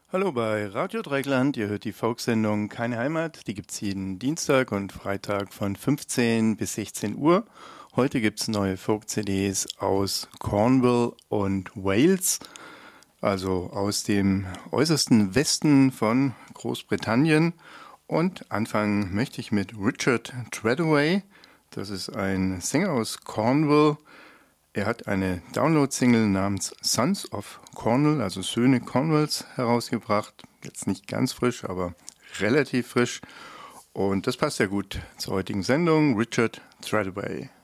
Hallo bei Radio Dreieckland, ihr hört die Folksendung Keine Heimat. Die gibt's jeden Dienstag und Freitag von 15 bis 16 Uhr. Heute gibt's neue Folk-CDs aus Cornwall und Wales, also aus dem äußersten Westen von Großbritannien. Und anfangen möchte ich mit Richard Treadaway. Das ist ein Sänger aus Cornwall. Er hat eine Download-Single namens Sons of Cornwall, also Söhne Cornwalls, herausgebracht. Jetzt nicht ganz frisch, aber relativ frisch. Und das passt ja gut zur heutigen Sendung. Richard Treadaway.